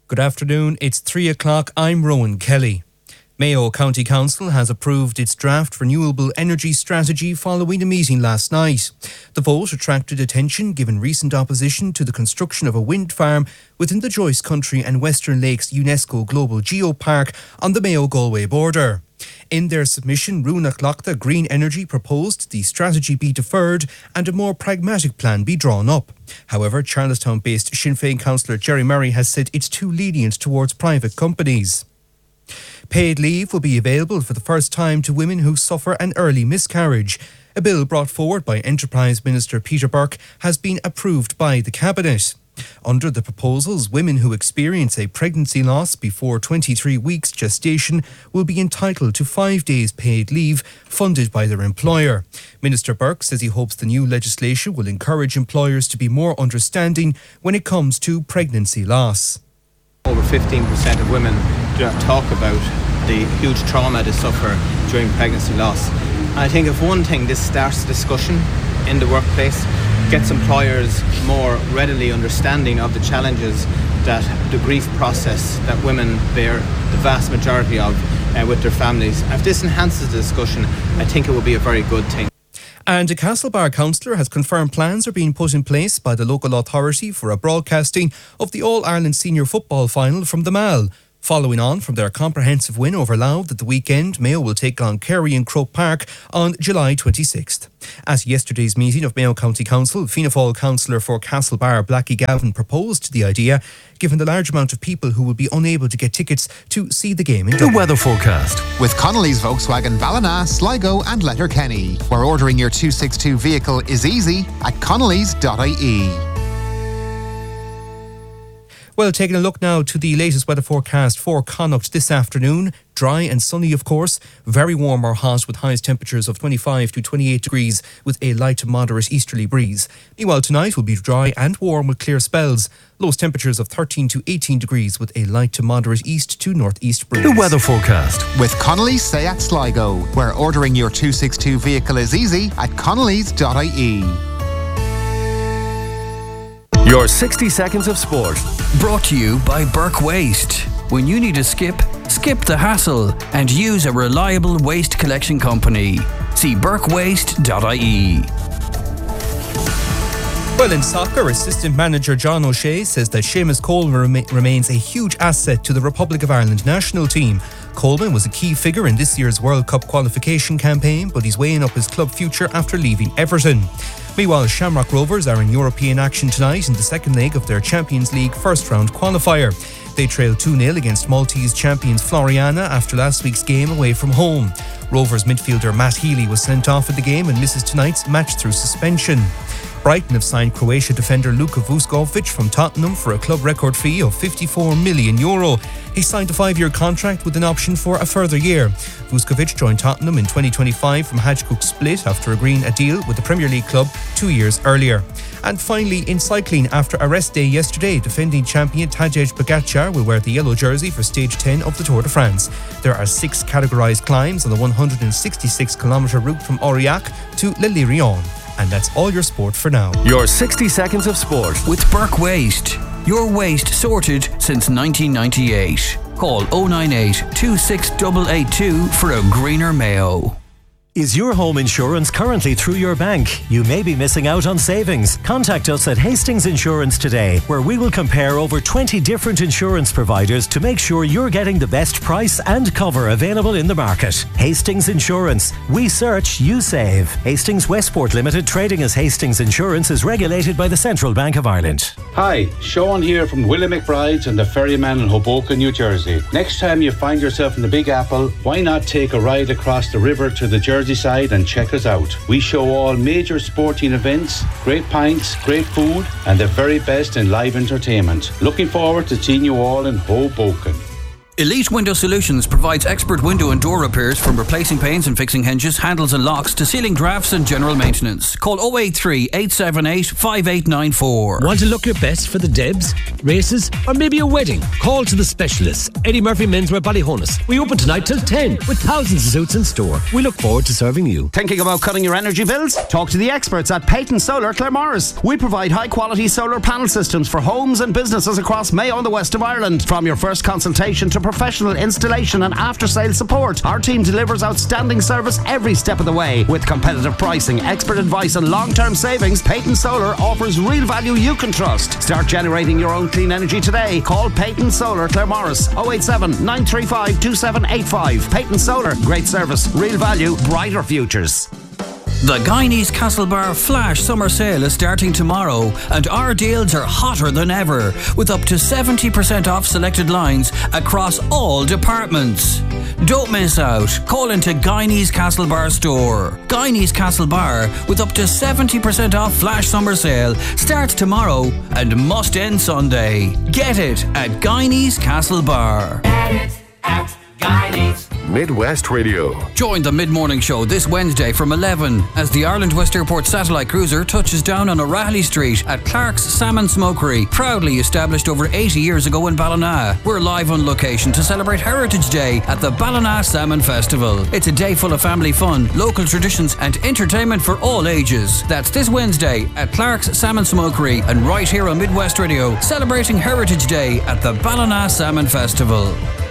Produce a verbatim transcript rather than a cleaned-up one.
Good afternoon, it's three o'clock, I'm Rowan Kelly. Mayo County Council has approved its draft renewable energy strategy following a meeting last night. The vote attracted attention given recent opposition to the construction of a wind farm within the Joyce Country and Western Lakes UNESCO Global Geopark on the Mayo-Galway border. In their submission, Rúnach Lochta Green Energy proposed the strategy be deferred and a more pragmatic plan be drawn up. However, Charlestown-based Sinn Féin councillor Jerry Murray has said it's too lenient towards private companies. Paid leave will be available for the first time to women who suffer an early miscarriage. A bill brought forward by Enterprise Minister Peter Burke has been approved by the Cabinet. Under the proposals, women who experience a pregnancy loss before twenty-three weeks gestation will be entitled to five days paid leave funded by their employer. Minister Burke says he hopes the new legislation will encourage employers to be more understanding when it comes to pregnancy loss. Over fifteen percent of women do not talk about the huge trauma they suffer during pregnancy loss. And I think if one thing, this starts discussion in the workplace, gets employers more readily understanding of the challenges that the grief process that women bear the vast majority of uh, with their families. And if this enhances the discussion, I think it will be a very good thing. And a Castlebar councillor has confirmed plans are being put in place by the local authority for a broadcasting of the All-Ireland Senior Football Final from the Mall. Following on from their comprehensive win over Louth at the weekend, Mayo will take on Kerry in Croke Park on July twenty-sixth. At yesterday's meeting of Mayo County Council, Fianna Fáil councillor for Castlebar Blackie Gavin proposed the idea, given the large amount of people who will be unable to get tickets to see the game in Dublin. The weather forecast with Connolly's Volkswagen Ballina, Sligo and Letterkenny, where ordering your two sixty-two vehicle is easy at connellys dot I E. Well, taking a look now to the latest weather forecast for Connacht this afternoon. Dry and sunny, of course. Very warm or hot with highest temperatures of twenty-five to twenty-eight degrees with a light to moderate easterly breeze. Meanwhile, tonight will be dry and warm with clear spells. Lowest temperatures of thirteen to eighteen degrees with a light to moderate east to northeast breeze. The weather forecast with Connolly's Seat Sligo, where ordering your two sixty-two vehicle is easy at connellys dot I E. Your sixty seconds of sport. Brought to you by Burke Waste. When you need a skip, skip the hassle and use a reliable waste collection company. See burke waste dot I E. Well, in soccer, assistant manager John O'Shea says that Seamus Coleman rem- remains a huge asset to the Republic of Ireland national team. Coleman was a key figure in this year's World Cup qualification campaign, but he's weighing up his club future after leaving Everton. Meanwhile, Shamrock Rovers are in European action tonight in the second leg of their Champions League first-round qualifier. They trailed two nil against Maltese champions Floriana after last week's game away from home. Rovers midfielder Matt Healy was sent off in the game and misses tonight's match through suspension. Brighton have signed Croatia defender Luka Vuskovic from Tottenham for a club record fee of fifty-four million euro. He signed a five-year contract with an option for a further year. Vuskovic joined Tottenham in twenty twenty-five from Hajduk Split after agreeing a deal with the Premier League club two years earlier. And finally, in cycling, after a rest day yesterday, defending champion Tadej Pogačar will wear the yellow jersey for stage ten of the Tour de France. There are six categorised climbs on the one hundred sixty-six kilometre route from Aurillac to Le Lirion. And that's all your sport for now. Your sixty seconds of sport with Burke Waste. Your waste sorted since nineteen ninety-eight. Call oh nine eight, two six eight eight two for a greener Mayo. Is your home insurance currently through your bank? You may be missing out on savings. Contact us at Hastings Insurance today, where we will compare over twenty different insurance providers to make sure you're getting the best price and cover available in the market. Hastings Insurance. We search, you save. Hastings Westport Limited, trading as Hastings Insurance, is regulated by the Central Bank of Ireland. Hi, Sean here from Willie McBride's and the Ferryman in Hoboken, New Jersey. Next time you find yourself in the Big Apple, why not take a ride across the river to the Jersey side and check us out. We show all major sporting events, great pints, great food, and the very best in live entertainment. Looking forward to seeing you all in Hoboken. Elite Window Solutions provides expert window and door repairs, from replacing panes and fixing hinges, handles and locks to ceiling drafts and general maintenance. Call oh eight three, eight seven eight, five eight nine four. Want to look your best for the Debs? races, or maybe a wedding? Call to the specialists. Eddie Murphy Menswear Ballyhonus. We open tonight till ten with thousands of suits in store. We look forward to serving you. Thinking about cutting your energy bills? Talk to the experts at Peyton Solar Claremorris. We provide high quality solar panel systems for homes and businesses across Mayo and the west of Ireland. From your first consultation to professional installation and after sales support, our team delivers outstanding service every step of the way. With competitive pricing, expert advice and long-term savings, Peyton Solar offers real value you can trust. Start generating your own clean energy today. Call Peyton Solar Claremorris oh eight seven, nine three five, two seven eight five. Peyton Solar, great service, real value, brighter futures. The Guineas Castlebar Flash Summer Sale is starting tomorrow, and our deals are hotter than ever, with up to seventy percent off selected lines across all departments. Don't miss out. Call into Guineas Castlebar store. Guineas Castlebar, with up to seventy percent off Flash Summer Sale, starts tomorrow and must end Sunday. Get it at Guineas Castlebar. Get it at Guineas. Midwest Radio. Join the mid-morning show this Wednesday from eleven as the Ireland West Airport satellite cruiser touches down on O'Reilly Street at Clark's Salmon Smokery, proudly established over eighty years ago in Ballina. We're live on location to celebrate Heritage Day at the Ballina Salmon Festival. It's a day full of family fun, local traditions and entertainment for all ages. That's this Wednesday at Clark's Salmon Smokery and right here on Midwest Radio, celebrating Heritage Day at the Ballina Salmon Festival.